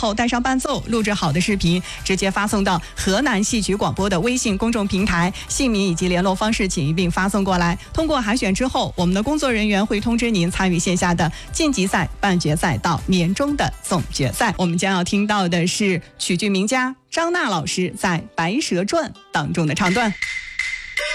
后带上伴奏，录制好的视频直接发送到河南戏曲广播的微信公众平台，姓名以及联络方式请一并发送过来。通过海选之后，我们的工作人员会通知您参与线下的晋级赛、半决赛到年终的总决赛。我们将要听到的是曲剧名家张娜老师在《白蛇传》当中的唱段。